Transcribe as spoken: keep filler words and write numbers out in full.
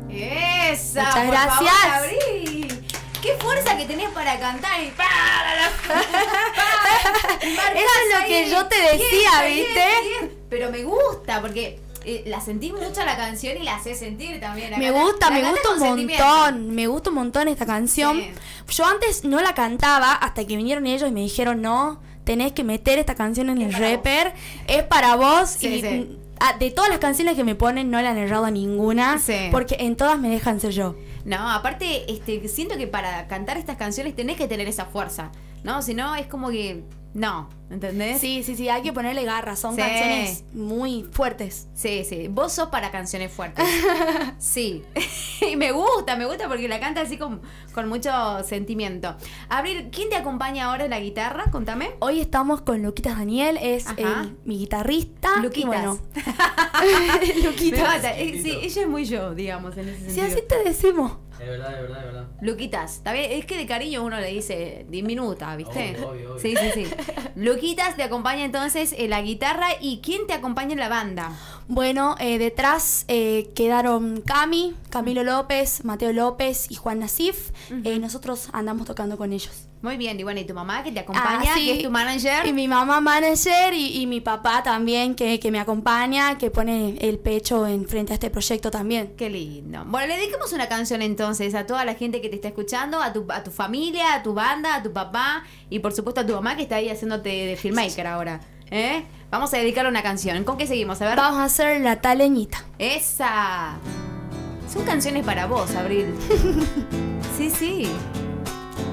Esa, muchas por gracias. favor, Abril. Qué fuerza que tenés para cantar y Eso es lo que yo te decía, bien, ¿viste? bien, bien. Pero me gusta porque eh, la sentís mucho la canción y la haces sentir también. La Me canta- gusta, la me cantás gusta un con sentimiento. montón, me gusta un montón esta canción. Sí. Yo antes no la cantaba hasta que vinieron ellos y me dijeron, no, tenés que meter esta canción en Es el para rapper, es para vos. Sí, y sí. a- de todas las canciones que me ponen no la han errado a ninguna, Sí. porque en todas me dejan ser yo. No, aparte, este, siento que para cantar estas canciones tenés que tener esa fuerza, ¿no? Si no, es como que... No, ¿entendés? Sí, sí, sí, hay que ponerle garra, son Sí. canciones muy fuertes. Sí, sí. Vos sos para canciones fuertes. Sí. Y me gusta, me gusta porque la canta así con, con mucho sentimiento. Abril, ¿quién te acompaña ahora en la guitarra? Contame. Hoy estamos con Luquitas Daniel, es Ajá. el- mi guitarrista. Luquitas. Y bueno, Me Luquitas. mata. Eh, sí, ella es muy yo, digamos, en ese Sí, sentido. así te decimos. Es verdad, es verdad, es verdad. Luquitas, ¿está bien? Es que de cariño uno le dice diminuta, ¿viste? Obvio, obvio, obvio. Sí, sí, sí. Luquitas te acompaña entonces en la guitarra. ¿Y quién te acompaña en la banda? Bueno, eh, detrás eh, quedaron Cami, Camilo López, Mateo López y Juan Nasif. Ujú. Eh, nosotros andamos tocando con ellos. Muy bien, y bueno, ¿y tu mamá que te acompaña? Ah, sí. Que es tu manager. Y mi mamá manager y, y mi papá también que, que me acompaña, que pone el pecho en frente a este proyecto también. Qué lindo. Bueno, le dedicamos una canción entonces a toda la gente que te está escuchando, a tu, a tu familia, a tu banda, a tu papá y por supuesto a tu mamá que está ahí haciéndote de filmmaker ahora. ¿Eh? Vamos a dedicarle una canción. ¿Con qué seguimos? A ver. Vamos a hacer La Taleñita. Esa. Son canciones para vos, Abril. Sí, sí.